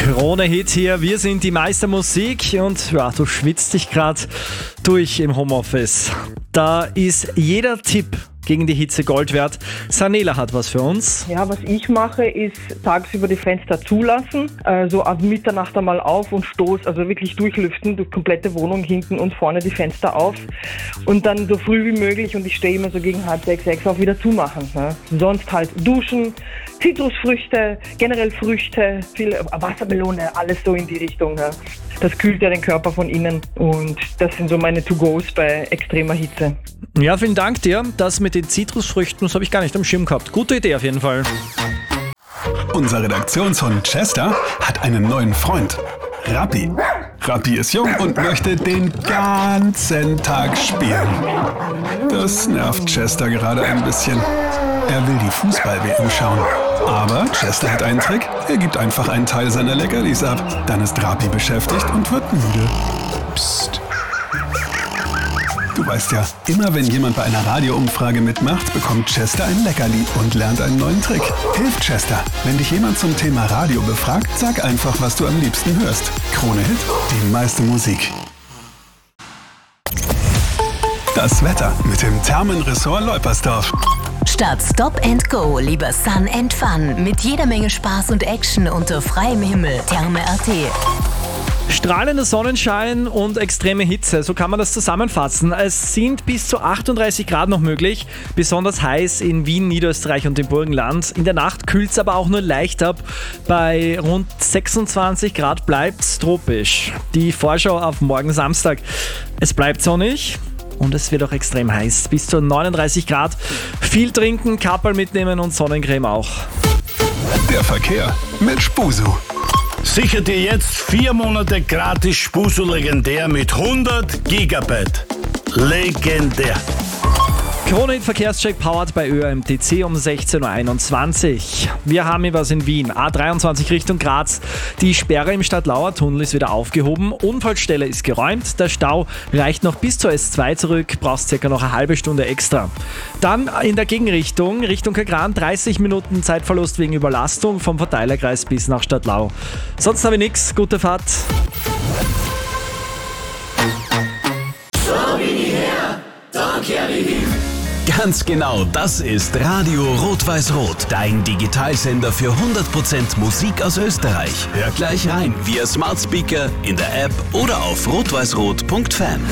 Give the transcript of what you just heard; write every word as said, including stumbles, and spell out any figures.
Krone-Hit hier, wir sind die Meister Musik und ja, du schwitzt dich gerade durch im Homeoffice. Da ist jeder Tipp gegen die Hitze Gold wert. Sanela hat was für uns. Ja, was ich mache, ist tagsüber die Fenster zulassen, äh, so ab Mitternacht einmal auf und stoß, also wirklich durchlüften, durch komplette Wohnung, hinten und vorne die Fenster auf und dann so früh wie möglich, und ich stehe immer so gegen halb sechs, sechs auch wieder zumachen. Ne? Sonst halt duschen, Zitrusfrüchte, generell Früchte, viel Wassermelone, alles so in die Richtung. Ne? Das kühlt ja den Körper von innen, und das sind so meine To-Go's bei extremer Hitze. Ja, vielen Dank dir. Das mit den Zitrusfrüchten, das habe ich gar nicht am Schirm gehabt. Gute Idee auf jeden Fall. Unser Redaktionshund Chester hat einen neuen Freund. Rappi. Rappi ist jung und möchte den ganzen Tag spielen. Das nervt Chester gerade ein bisschen. Er will die Fußball-W M schauen. Aber Chester hat einen Trick. Er gibt einfach einen Teil seiner Leckerlis ab. Dann ist Rappi beschäftigt und wird müde. Psst. Du weißt ja, immer wenn jemand bei einer Radioumfrage mitmacht, bekommt Chester ein Leckerli und lernt einen neuen Trick. Hilf Chester. Wenn dich jemand zum Thema Radio befragt, sag einfach, was du am liebsten hörst. Krone Hit, die meiste Musik. Das Wetter mit dem Thermenressort Leupersdorf. Statt Stop and Go lieber Sun and Fun mit jeder Menge Spaß und Action unter freiem Himmel. Therme Punkt at. Strahlender Sonnenschein und extreme Hitze, so kann man das zusammenfassen. Es sind bis zu achtunddreißig Grad noch möglich, besonders heiß in Wien, Niederösterreich und im Burgenland. In der Nacht kühlt es aber auch nur leicht ab. Bei rund sechsundzwanzig Grad bleibt es tropisch. Die Vorschau auf morgen Samstag. Es bleibt sonnig. Und es wird auch extrem heiß, bis zu neununddreißig Grad. Viel trinken, Kapperl mitnehmen und Sonnencreme auch. Der Verkehr mit Spusu. Sicher dir jetzt vier Monate gratis Spusu legendär mit hundert Gigabyte. Legendär. Krone-Hit Verkehrscheck powered bei Ö M T C um sechzehn Uhr einundzwanzig. Wir haben hier was in Wien. A dreiundzwanzig Richtung Graz. Die Sperre im Stadtlauer-Tunnel ist wieder aufgehoben. Unfallstelle ist geräumt. Der Stau reicht noch bis zur S zwei zurück. Brauchst circa noch eine halbe Stunde extra. Dann in der Gegenrichtung, Richtung Kagran, dreißig Minuten Zeitverlust wegen Überlastung vom Verteilerkreis bis nach Stadtlau. Sonst habe ich nichts. Gute Fahrt. So bin ich her, da kehre ich hin. Ganz genau, das ist Radio Rot-Weiß-Rot, dein Digitalsender für hundert Prozent Musik aus Österreich. Hör gleich rein via Smart Speaker, in der App oder auf rot weiß rot punkt fan.